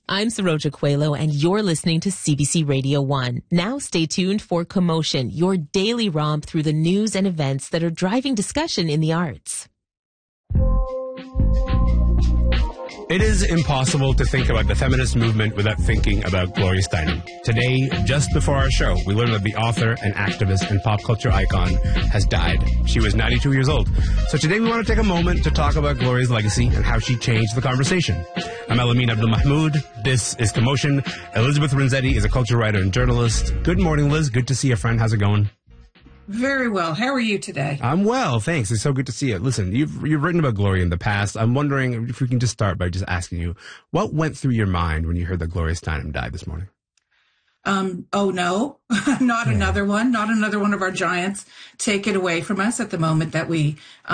I'm Saroja Coelho, and you're listening to CBC Radio 1. Now stay tuned for Commotion, your daily romp through the news and events that are driving discussion in the arts. It is impossible to think about the feminist movement without thinking about Gloria Steinem. Today, just before our show, we learned that the author and activist and pop culture icon has died. She was 92 years old. So today we want to take a moment to talk about Gloria's legacy and how she changed the conversation. I'm Elamin Abdul Mahmoud. This is Commotion. Elizabeth Renzetti is a culture writer and journalist. Good morning, Liz. Good to see you, friend. How's it going? Very well. How are you today? I'm well, thanks. It's so good to see you. Listen, you've written about Gloria in the past. I'm wondering if we can just start by just asking you, what went through your mind when you heard that Gloria Steinem died this morning? Oh no, not another one of our giants. Take it away from us at the moment that we